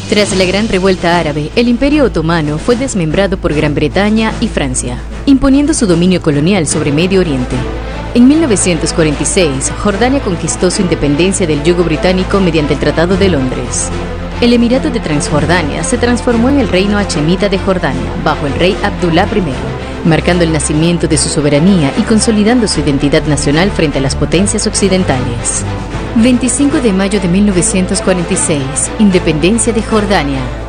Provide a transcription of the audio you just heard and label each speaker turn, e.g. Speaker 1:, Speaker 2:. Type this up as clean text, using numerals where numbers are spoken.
Speaker 1: Tras la Gran Revuelta Árabe, el Imperio Otomano fue desmembrado por Gran Bretaña y Francia, imponiendo su dominio colonial sobre Medio Oriente. En 1946, Jordania conquistó su independencia del yugo británico mediante el Tratado de Londres. El Emirato de Transjordania se transformó en el Reino Hachemita de Jordania, bajo el rey Abdullah I, marcando el nacimiento de su soberanía y consolidando su identidad nacional frente a las potencias occidentales. 25 de mayo de 1946, Independencia de Jordania.